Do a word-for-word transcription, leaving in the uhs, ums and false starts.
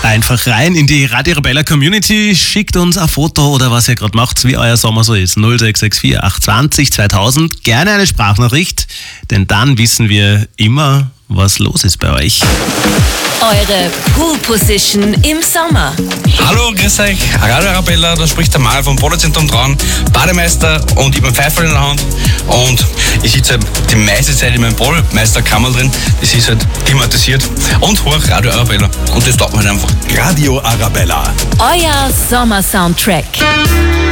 Einfach rein in die Radio Arabella Community. Schickt uns ein Foto oder was ihr gerade macht, wie euer Sommer so ist. null sechs sechs vier acht zwei null zweitausend. Gerne eine Sprachnachricht, denn dann wissen wir immer, was los ist bei euch. Eure Pool Position im Sommer. Hallo, grüß euch, Radio Arabella, da spricht der Mario vom Bodezentrum Traun, Bademeister, und ich habe einen Pfeiferl in der Hand und ich sitze halt die meiste Zeit in meinem Bademeisterkammer drin, das ist halt klimatisiert und hoch Radio Arabella und das taugt mir halt einfach. Radio Arabella. Euer Sommer-Soundtrack.